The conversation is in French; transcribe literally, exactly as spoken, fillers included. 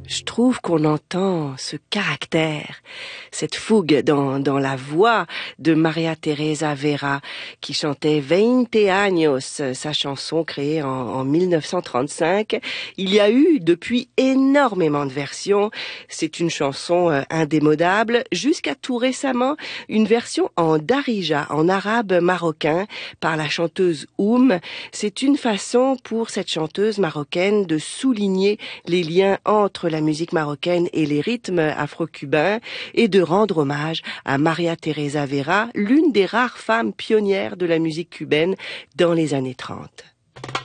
Je trouve qu'on entend ce caractère, cette fougue dans, dans la voix de Maria Teresa Vera, qui chantait Veinte años, sa chanson créée en, en mille neuf cent trente-cinq. Il y a eu depuis énormément de versions. C'est une chanson euh, indémodable, jusqu'à tout récemment, une version en darija, en arabe marocain, par la chanteuse Oum. C'est une façon pour cette chanteuse marocaine de souligner les liens entre la musique marocaine et les rythmes afro-cubains et de rendre hommage à Maria Teresa Vera, l'une des rares femmes pionnières de la musique cubaine dans les années trente.